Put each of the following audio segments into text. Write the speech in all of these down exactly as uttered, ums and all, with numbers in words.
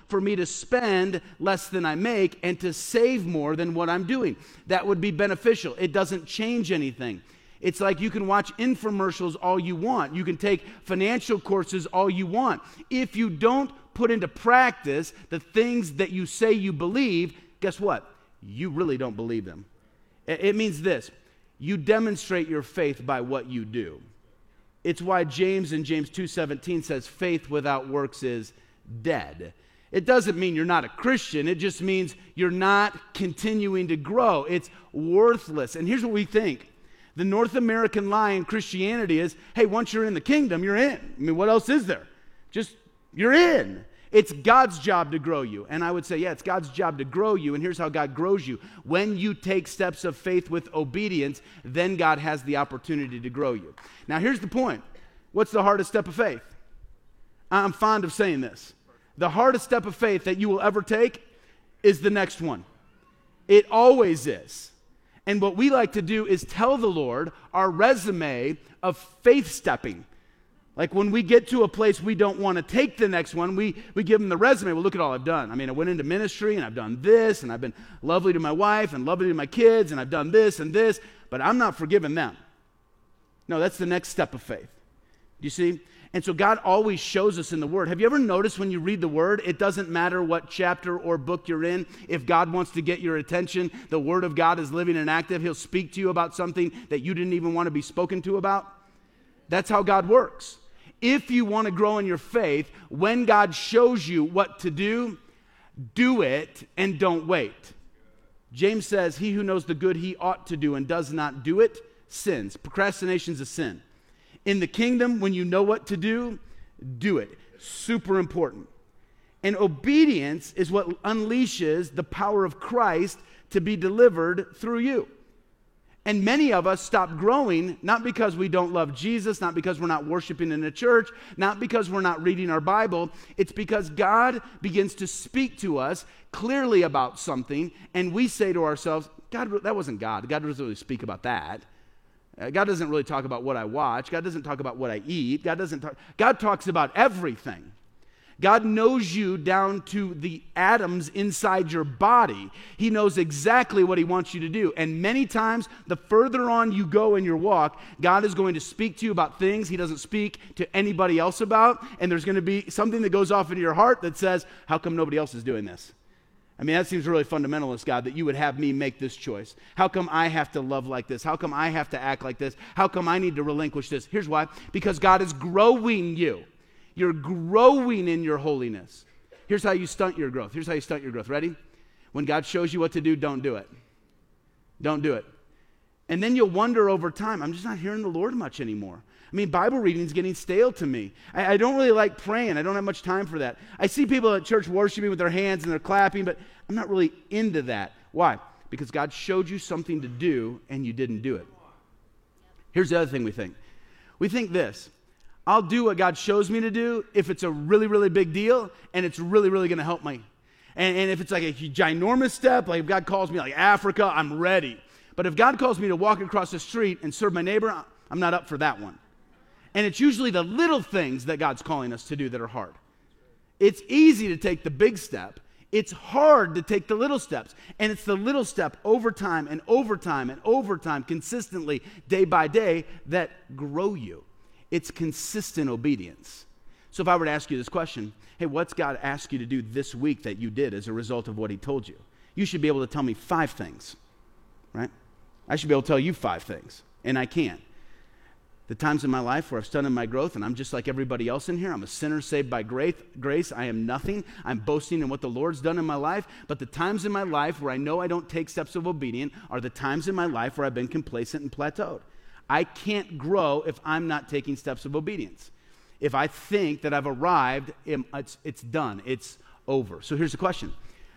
for me to spend less than I make and to save more than what I'm doing. That would be beneficial. It doesn't change anything. It's like you can watch infomercials all you want. You can take financial courses all you want. If you don't put into practice the things that you say you believe, guess what? You really don't believe them. It means this: you demonstrate your faith by what you do. It's why James in James two seventeen says faith without works is dead. It doesn't mean you're not a Christian. It just means you're not continuing to grow. It's worthless. And here's what we think. The North American lie in Christianity is, hey, once you're in the kingdom, you're in. I mean, what else is there? Just, you're in. It's God's job to grow you. And I would say, yeah, it's God's job to grow you. And here's how God grows you. When you take steps of faith with obedience, then God has the opportunity to grow you. Now, here's the point. What's the hardest step of faith? I'm fond of saying this. The hardest step of faith that you will ever take is the next one. It always is. And what we like to do is tell the Lord our resume of faith stepping. Like when we get to a place we don't want to take the next one, we, we give him the resume. Well, look at all I've done. I mean, I went into ministry and I've done this, and I've been lovely to my wife and lovely to my kids, and I've done this and this, but I'm not forgiving them. No, that's the next step of faith. You see? And so God always shows us in the Word. Have you ever noticed when you read the Word, it doesn't matter what chapter or book you're in. If God wants to get your attention, the Word of God is living and active. He'll speak to you about something that you didn't even want to be spoken to about. That's how God works. If you want to grow in your faith, when God shows you what to do, do it and don't wait. James says, he who knows the good he ought to do and does not do it, sins. Procrastination is a sin. In the kingdom, when you know what to do, do it. Super important. And obedience is what unleashes the power of Christ to be delivered through you. And many of us stop growing, not because we don't love Jesus, not because we're not worshiping in a church, not because we're not reading our Bible. It's because God begins to speak to us clearly about something, and we say to ourselves, God, that wasn't God. God doesn't really speak about that. Uh, God doesn't really talk about what I watch. God doesn't talk about what I eat. God doesn't talk. God talks about everything. God knows you down to the atoms inside your body. He knows exactly what he wants you to do. And many times, the further on you go in your walk, God is going to speak to you about things he doesn't speak to anybody else about. And there's going to be something that goes off into your heart that says, how come nobody else is doing this? I mean, that seems really fundamentalist, God, that you would have me make this choice. How come I have to love like this? How come I have to act like this? How come I need to relinquish this? Here's why. Because God is growing you. You're growing in your holiness. Here's how you stunt your growth. Here's how you stunt your growth. Ready? When God shows you what to do, don't do it. Don't do it. And then you'll wonder over time, I'm just not hearing the Lord much anymore. I mean, Bible reading is getting stale to me. I, I don't really like praying. I don't have much time for that. I see people at church worshiping with their hands and they're clapping, but I'm not really into that. Why? Because God showed you something to do and you didn't do it. Here's the other thing we think. We think this. I'll do what God shows me to do if it's a really, really big deal and it's really, really going to help me. And, and if it's like a ginormous step, like if God calls me like Africa, I'm ready. But if God calls me to walk across the street and serve my neighbor, I'm not up for that one. And it's usually the little things that God's calling us to do that are hard. It's easy to take the big step. It's hard to take the little steps. And it's the little step over time and over time and over time, consistently, day by day, that grow you. It's consistent obedience. So if I were to ask you this question, hey, what's God asked you to do this week that you did as a result of what he told you? You should be able to tell me five things, right? I should be able to tell you five things, and I can't. The times in my life where I've stunted my growth and I'm just like everybody else in here. I'm a sinner saved by grace. I am nothing. I'm boasting in what the Lord's done in my life. But the times in my life where I know I don't take steps of obedience are the times in my life where I've been complacent and plateaued. I can't grow if I'm not taking steps of obedience. If I think that I've arrived, it's, it's done. It's over. So here's the question.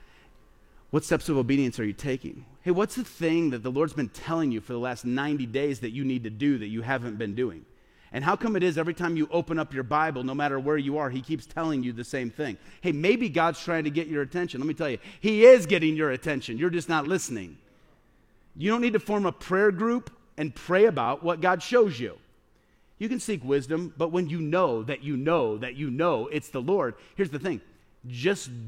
What steps of obedience are you taking? Hey, what's the thing that the Lord's been telling you for the last ninety days that you need to do that you haven't been doing? And how come it is every time you open up your Bible, no matter where you are, he keeps telling you the same thing? Hey, maybe God's trying to get your attention. Let me tell you, he is getting your attention. You're just not listening. You don't need to form a prayer group and pray about what God shows you. You can seek wisdom, but when you know that you know that you know it's the Lord, here's the thing. Just